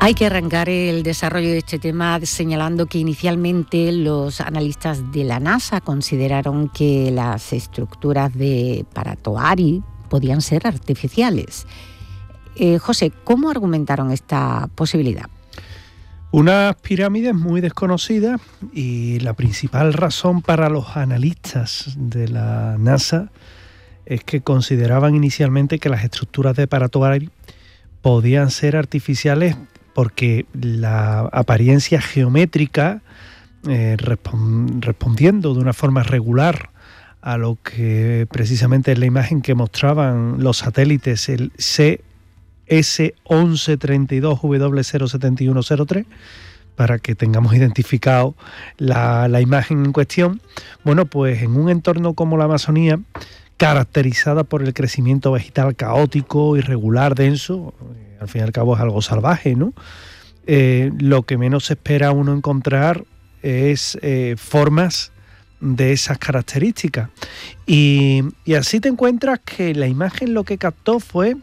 Hay que arrancar el desarrollo de este tema señalando que inicialmente los analistas de la NASA consideraron que las estructuras de Paratoari podían ser artificiales. José, ¿cómo argumentaron esta posibilidad? Unas pirámides muy desconocidas, y la principal razón para los analistas de la NASA es que consideraban inicialmente que las estructuras de Paratoari podían ser artificiales porque la apariencia geométrica, respondiendo de una forma regular a lo que precisamente es la imagen que mostraban los satélites, el CS1132W07103, para que tengamos identificado la imagen en cuestión. Bueno, pues en un entorno como la Amazonía, caracterizada por el crecimiento vegetal caótico, irregular, denso, al fin y al cabo es algo salvaje, ¿no? Lo que menos se espera uno encontrar es formas de esas características. Y así te encuentras que la imagen lo que captó fue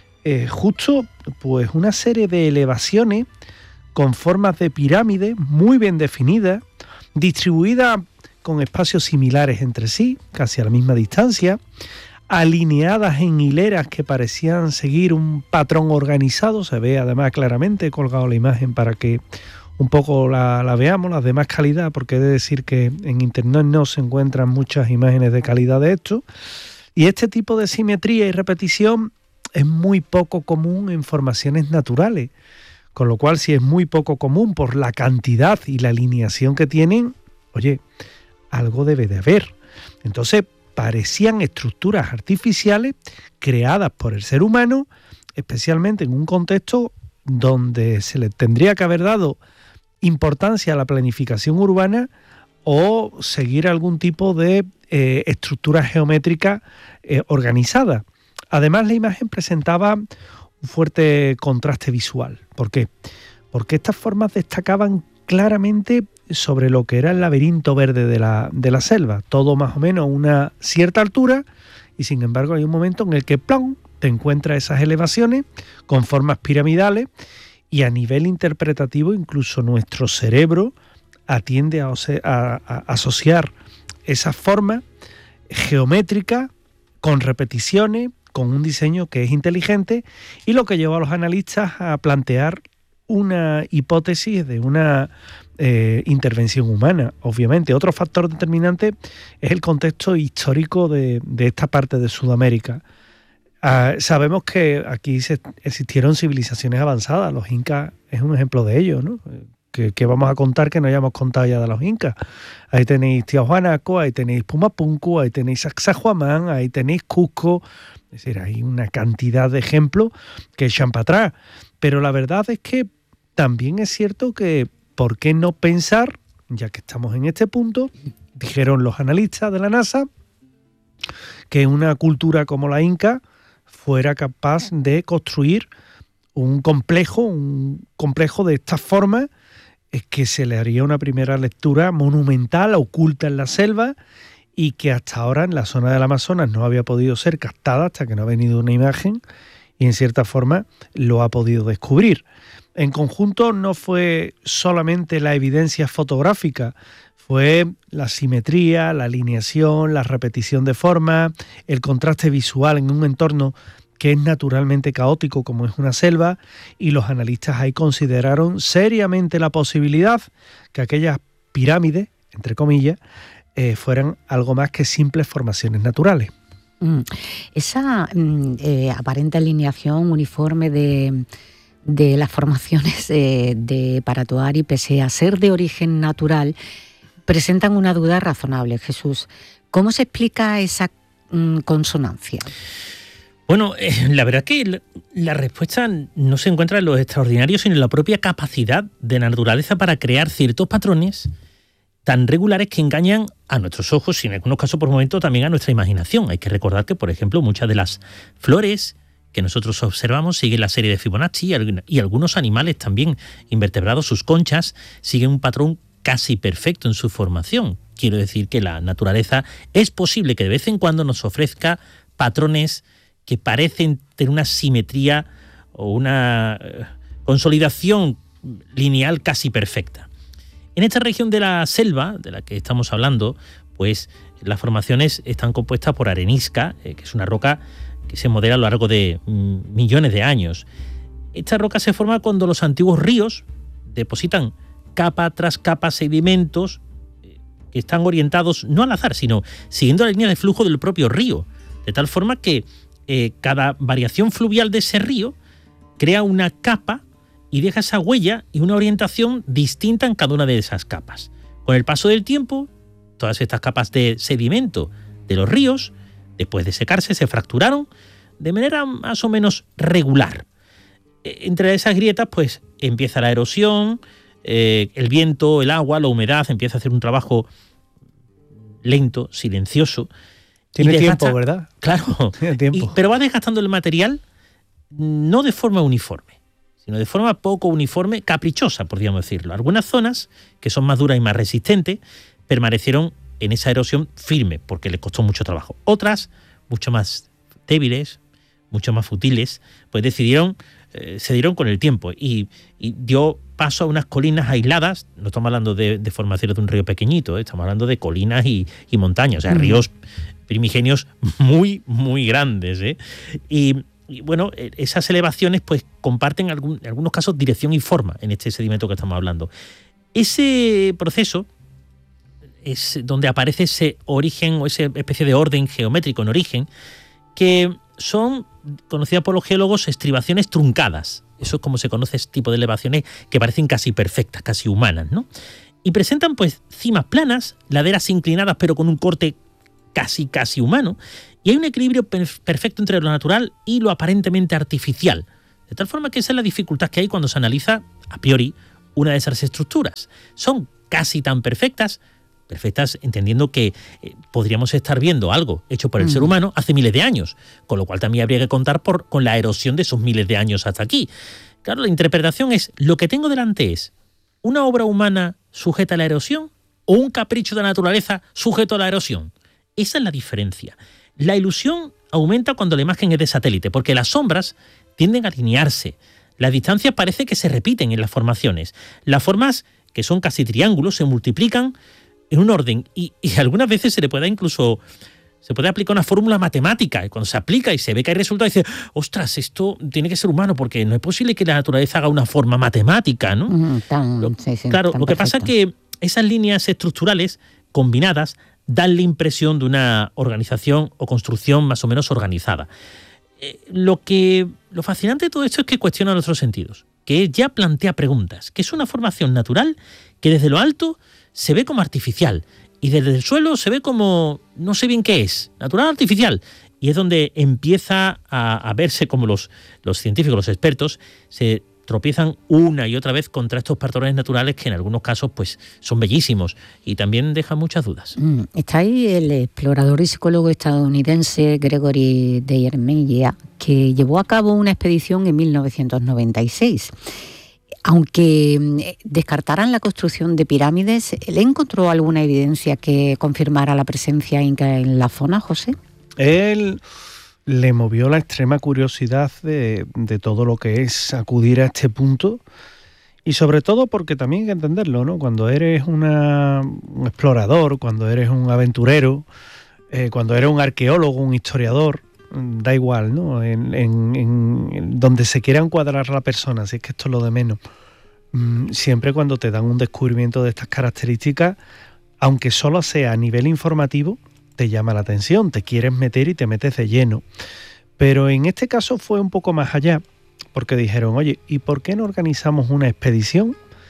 justo pues una serie de elevaciones con formas de pirámide muy bien definidas, distribuidas con espacios similares entre sí, casi a la misma distancia, alineadas en hileras que parecían seguir un patrón organizado. Se ve además claramente colgado la imagen para que un poco la veamos, las de más calidad, porque he de decir que en internet no se encuentran muchas imágenes de calidad de esto. Y este tipo de simetría y repetición es muy poco común en formaciones naturales, con lo cual, si es muy poco común por la cantidad y la alineación que tienen, oye, algo debe de haber. Entonces, parecían estructuras artificiales creadas por el ser humano, especialmente en un contexto donde se le tendría que haber dado importancia a la planificación urbana o seguir algún tipo de estructura geométrica organizada. Además, la imagen presentaba un fuerte contraste visual. ¿Por qué? Porque estas formas destacaban claramente sobre lo que era el laberinto verde de la selva, todo más o menos a una cierta altura, y sin embargo hay un momento en el que ¡plum!, te encuentras esas elevaciones con formas piramidales, y a nivel interpretativo incluso nuestro cerebro atiende a asociar esas formas geométricas con repeticiones, con un diseño que es inteligente, y lo que lleva a los analistas a plantear una hipótesis de una intervención humana. Obviamente, otro factor determinante es el contexto histórico de esta parte de Sudamérica. Sabemos que aquí existieron civilizaciones avanzadas. Los incas es un ejemplo de ello, ¿no? Que vamos a contar que no hayamos contado ya de los incas. Ahí tenéis Tiahuanaco, ahí tenéis Pumapunku, ahí tenéis Sacsayhuamán, ahí tenéis Cusco. Es decir, hay una cantidad de ejemplos que echan para atrás. Pero la verdad es que también es cierto que, ¿por qué no pensar, ya que estamos en este punto, dijeron los analistas de la NASA, que una cultura como la inca fuera capaz de construir un complejo de estas formas, es que se le haría una primera lectura monumental, oculta en la selva, y que hasta ahora en la zona del Amazonas no había podido ser captada hasta que no ha venido una imagen, y en cierta forma lo ha podido descubrir. En conjunto no fue solamente la evidencia fotográfica, fue la simetría, la alineación, la repetición de formas, el contraste visual en un entorno que es naturalmente caótico como es una selva, y los analistas ahí consideraron seriamente la posibilidad que aquellas pirámides, entre comillas, fueran algo más que simples formaciones naturales. Esa aparente alineación uniforme de las formaciones de Paratoari, pese a ser de origen natural, presentan una duda razonable. Jesús, ¿cómo se explica esa consonancia? Bueno, la verdad que la respuesta no se encuentra en lo extraordinario, sino en la propia capacidad de la naturaleza para crear ciertos patrones tan regulares que engañan a nuestros ojos y en algunos casos por momentos también a nuestra imaginación. Hay que recordar que, por ejemplo, muchas de las flores que nosotros observamos siguen la serie de Fibonacci, y algunos animales también invertebrados, sus conchas, siguen un patrón casi perfecto en su formación. Quiero decir que la naturaleza es posible que de vez en cuando nos ofrezca patrones que parecen tener una simetría o una consolidación lineal casi perfecta. En esta región de la selva, de la que estamos hablando, pues las formaciones están compuestas por arenisca, que es una roca que se modela a lo largo de millones de años. Esta roca se forma cuando los antiguos ríos depositan capa tras capa sedimentos que están orientados no al azar, sino siguiendo la línea de flujo del propio río, de tal forma que cada variación fluvial de ese río crea una capa y deja esa huella y una orientación distinta en cada una de esas capas. Con el paso del tiempo, todas estas capas de sedimento de los ríos, después de secarse, se fracturaron de manera más o menos regular. Entre esas grietas, pues empieza la erosión, el viento, el agua, la humedad, empieza a hacer un trabajo lento, silencioso. Tiene tiempo, ¿verdad? Claro, tiene tiempo. Pero va desgastando el material no de forma uniforme, sino de forma poco uniforme, caprichosa, podríamos decirlo. Algunas zonas, que son más duras y más resistentes, permanecieron en esa erosión firme, porque les costó mucho trabajo. Otras, mucho más débiles, mucho más futiles, pues se dieron con el tiempo y dio paso a unas colinas aisladas. No estamos hablando de formaciones de un río pequeñito, estamos hablando de colinas y montañas, o sea, ríos primigenios muy, muy grandes, ¿eh? Y bueno, esas elevaciones pues comparten en algunos casos dirección y forma en este sedimento que estamos hablando. Ese proceso es donde aparece ese origen o esa especie de orden geométrico en origen, que son conocidas por los geólogos estribaciones truncadas. Eso es como se conoce este tipo de elevaciones que parecen casi perfectas, casi humanas, ¿no? Y presentan pues cimas planas, laderas inclinadas pero con un corte casi humano, y hay un equilibrio perfecto entre lo natural y lo aparentemente artificial. De tal forma que esa es la dificultad que hay cuando se analiza a priori una de esas estructuras. Son casi tan perfectas entendiendo que podríamos estar viendo algo hecho por el ser humano hace miles de años, con lo cual también habría que contar con la erosión de esos miles de años hasta aquí. Claro, la interpretación es, lo que tengo delante es una obra humana sujeta a la erosión o un capricho de la naturaleza sujeto a la erosión. Esa es la diferencia. La ilusión aumenta cuando la imagen es de satélite, porque las sombras tienden a alinearse. Las distancias parece que se repiten en las formaciones. Las formas, que son casi triángulos, se multiplican en un orden y algunas veces se puede aplicar una fórmula matemática, y cuando se aplica y se ve que hay resultados, dice, ostras, esto tiene que ser humano, porque no es posible que la naturaleza haga una forma matemática, ¿no? Claro, lo que pasa es que esas líneas estructurales combinadas dan la impresión de una organización o construcción más o menos organizada. Lo fascinante de todo esto es que cuestiona nuestros sentidos, que ya plantea preguntas, que es una formación natural que desde lo alto se ve como artificial y desde el suelo se ve como, no sé bien qué es, natural o artificial. Y es donde empieza a verse como los científicos, los expertos, se tropiezan una y otra vez contra estos patrones naturales que en algunos casos pues son bellísimos y también dejan muchas dudas. Está ahí el explorador y psicólogo estadounidense Gregory Deiermeyer, que llevó a cabo una expedición en 1996. Aunque descartaran la construcción de pirámides, ¿le encontró alguna evidencia que confirmara la presencia inca en la zona, José? Él le movió la extrema curiosidad de todo lo que es acudir a este punto, y sobre todo porque también hay que entenderlo, ¿no? Cuando eres un explorador, cuando eres un aventurero, cuando eres un arqueólogo, un historiador, da igual, ¿no? En donde se quiera encuadrar la persona, así es que esto es lo de menos. Siempre cuando te dan un descubrimiento de estas características, aunque solo sea a nivel informativo, te llama la atención, te quieres meter y te metes de lleno. Pero en este caso fue un poco más allá, porque dijeron, oye, ¿y por qué no organizamos una expedición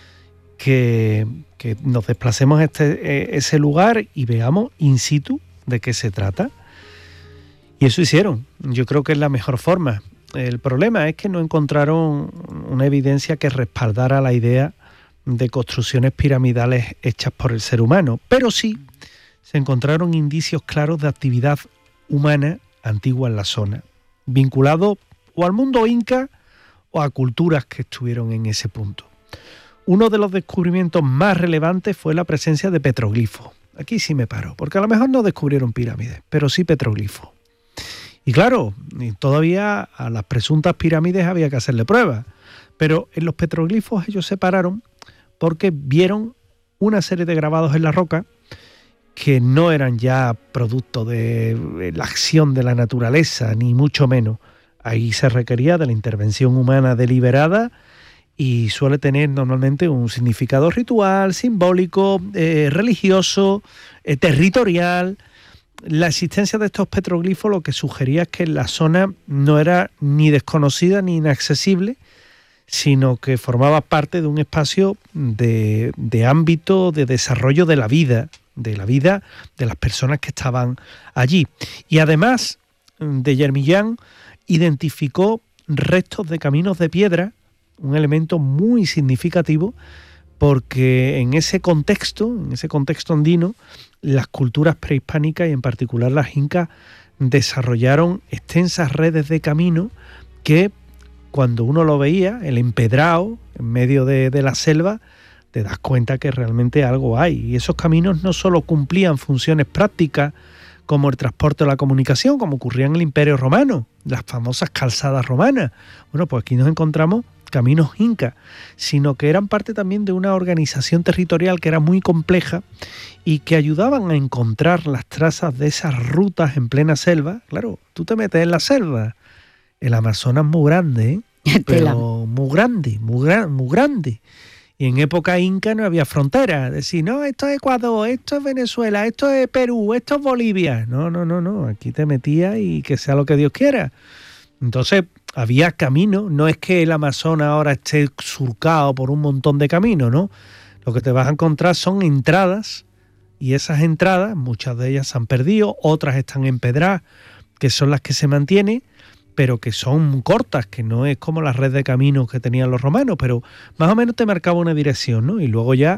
que nos desplacemos a ese lugar y veamos in situ de qué se trata? Y eso hicieron. Yo creo que es la mejor forma. El problema es que no encontraron una evidencia que respaldara la idea de construcciones piramidales hechas por el ser humano, pero sí se encontraron indicios claros de actividad humana antigua en la zona, vinculado o al mundo inca o a culturas que estuvieron en ese punto. Uno de los descubrimientos más relevantes fue la presencia de petroglifos. Aquí sí me paro, porque a lo mejor no descubrieron pirámides, pero sí petroglifos. Y claro, todavía a las presuntas pirámides había que hacerle pruebas. Pero en los petroglifos ellos se pararon porque vieron una serie de grabados en la roca que no eran ya producto de la acción de la naturaleza, ni mucho menos. Ahí se requería de la intervención humana deliberada y suele tener normalmente un significado ritual, simbólico, religioso, territorial. La existencia de estos petroglifos lo que sugería es que la zona no era ni desconocida ni inaccesible, sino que formaba parte de un espacio de ámbito de desarrollo de la vida de las personas que estaban allí. Y además de Yermillán identificó restos de caminos de piedra, un elemento muy significativo, porque en ese contexto andino, las culturas prehispánicas y en particular las incas desarrollaron extensas redes de caminos que cuando uno lo veía, el empedrado en medio de la selva, te das cuenta que realmente algo hay. Y esos caminos no solo cumplían funciones prácticas como el transporte o la comunicación, como ocurría en el Imperio Romano, las famosas calzadas romanas. Bueno, pues aquí nos encontramos caminos incas, sino que eran parte también de una organización territorial que era muy compleja y que ayudaban a encontrar las trazas de esas rutas en plena selva. Claro, tú te metes en la selva, el Amazonas muy grande, pero muy grande, muy grande. Y en época inca no había fronteras. Decir, no, esto es Ecuador, esto es Venezuela, esto es Perú, esto es Bolivia. No. Aquí te metías y que sea lo que Dios quiera. Entonces, había caminos. No es que el Amazonas ahora esté surcado por un montón de caminos, ¿no? Lo que te vas a encontrar son entradas. Y esas entradas, muchas de ellas se han perdido, otras están empedradas, que son las que se mantienen, pero que son cortas, que no es como la red de caminos que tenían los romanos, pero más o menos te marcaba una dirección, ¿no? Y luego ya